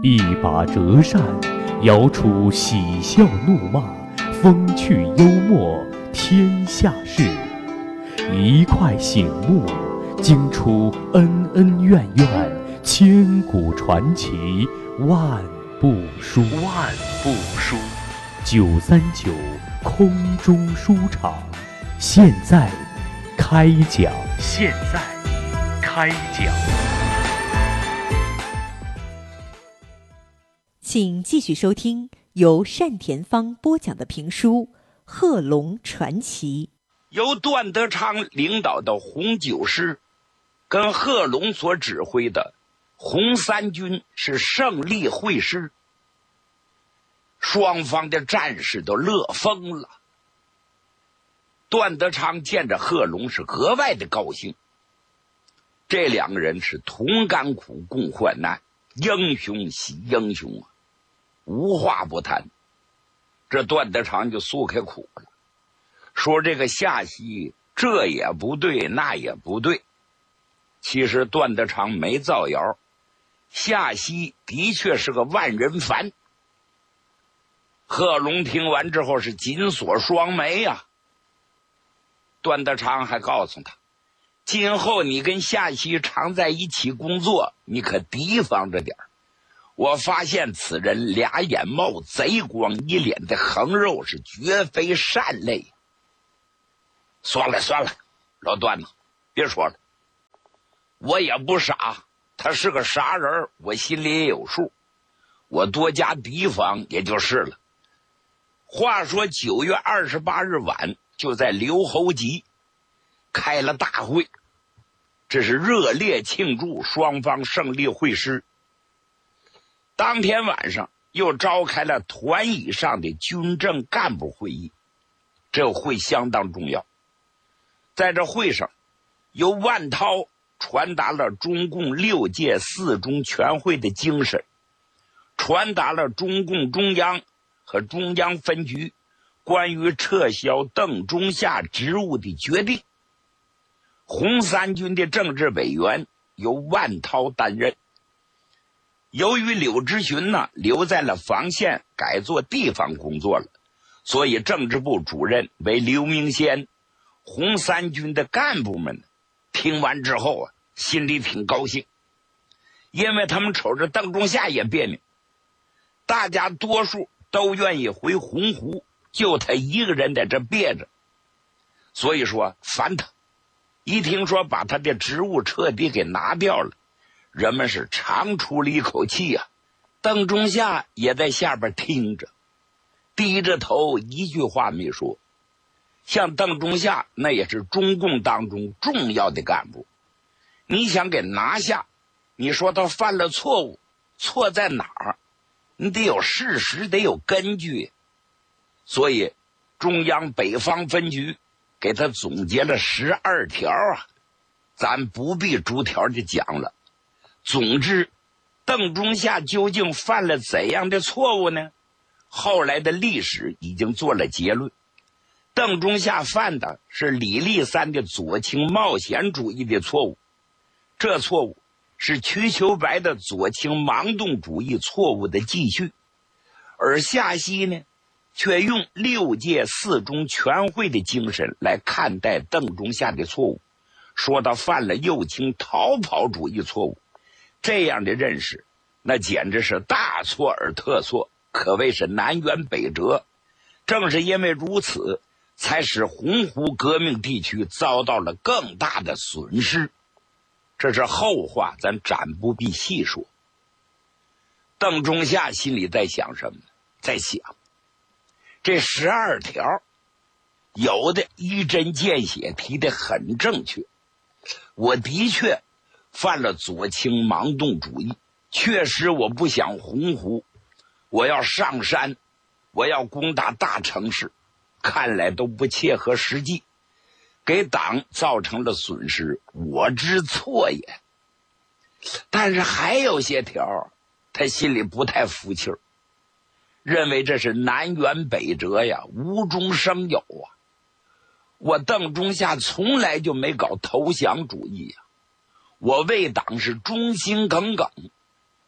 一把折扇，摇出喜笑怒骂，风趣幽默，天下事。一块醒目，惊出恩恩怨怨，千古传奇，万部书。939空中书场，现在开讲。 请继续收听由单田芳播讲的评书《贺龙传奇》。 由段德昌领导的红九师跟贺龙所指挥的红三军是胜利会师，双方的战士都乐疯了。段德昌见着贺龙是格外的高兴，这两个人是同甘苦共患难，英雄惜英雄啊，无话不谈。这段德昌就诉开苦了，说这个夏曦这也不对那也不对。其实段德昌没造谣，夏曦的确是个万人烦。贺龙听完之后是紧锁双眉呀。段德昌还告诉他，今后你跟夏曦常在一起工作，你可提防着点。我发现此人俩眼冒贼光，一脸的横肉，是绝非善类。算了，老段子，别说了，我也不傻，他是个啥人，我心里也有数，我多加提防也就是了。话说9月28日晚，就在刘侯集开了大会，这是热烈庆祝双方胜利会师。当天晚上又召开了团以上的军政干部会议，这会相当重要。在这会上，由万韬传达了中共6届4中全会的精神，传达了中共中央和中央分局关于撤销邓中夏职务的决定。红三军的政治委员由万韬担任。由于柳之询留在了防线改做地方工作了，所以政治部主任为刘明先。红三军的干部们听完之后心里挺高兴，因为他们瞅着邓中夏也别扭，大家多数都愿意回洪湖，就他一个人在这憋着，所以说烦他。一听说把他的职务彻底给拿掉了，人们是长出了一口气啊。邓中夏也在下边听着，低着头一句话没说。像邓中夏那也是中共当中重要的干部，你想给拿下，你说他犯了错误，错在哪儿？你得有事实，得有根据。所以中央北方分局给他总结了12条啊，咱不必逐条的讲了。总之，邓中夏究竟犯了怎样的错误呢？后来的历史已经做了结论。邓中夏犯的是李立三的左倾冒险主义的错误，这错误是瞿秋白的左倾盲动主义错误的继续，而夏曦呢，却用6届4中全会的精神来看待邓中夏的错误，说他犯了右倾逃跑主义错误。这样的认识，那简直是大错而特错，可谓是南辕北辙。正是因为如此，才使洪湖革命地区遭到了更大的损失。这是后话，咱暂不必细说。邓中夏心里在想什么呢？在想这12条有的一针见血，提得很正确。我的确犯了左倾盲动主义，确实我不想洪湖，我要上山，我要攻打大城市，看来都不切合实际，给党造成了损失，我知错也。但是还有些条他心里不太服气，认为这是南辕北辙呀，无中生有啊。我邓中夏从来就没搞投降主义呀，我为党是忠心耿耿，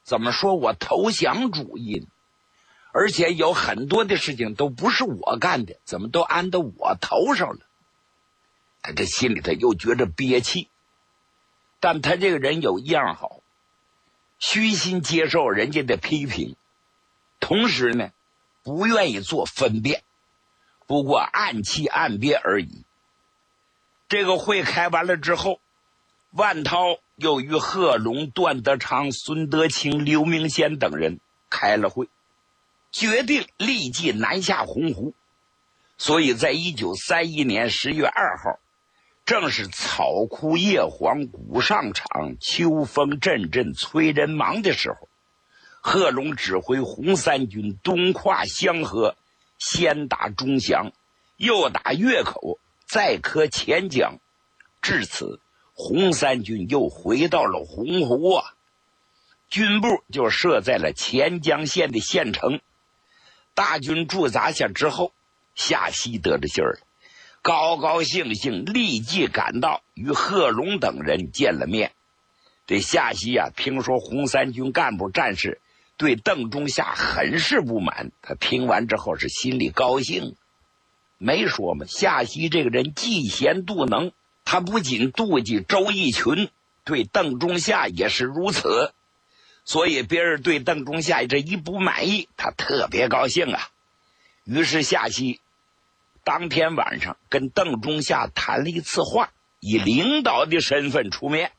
怎么说我投降主义呢？而且有很多的事情都不是我干的，怎么都安到我头上了？他这心里头又觉着憋气，但他这个人有一样好，虚心接受人家的批评，同时呢，不愿意做分辨，不过暗气暗憋而已。这个会开完了之后，万涛又与贺龙、段德昌、孙德清、刘明先等人开了会，决定立即南下洪湖。所以在1931年10月2号，正是草枯叶黄、鼓上场、秋风阵阵催人忙的时候，贺龙指挥红三军东跨湘河，先打钟祥，又打岳口，再磕钱江。至此，红三军又回到了洪湖啊，军部就设在了钱江县的县城。大军驻扎下之后，夏曦得着信儿了，高高兴兴立即赶到，与贺龙等人见了面。这夏曦啊，听说红三军干部战士对邓中夏很是不满，他听完之后是心里高兴。没说嘛，夏曦这个人嫉贤妒能，他不仅妒忌周逸群，对邓中夏也是如此。所以别人对邓中夏这一不满意，他特别高兴啊。于是夏曦当天晚上跟邓中夏谈了一次话，以领导的身份出面。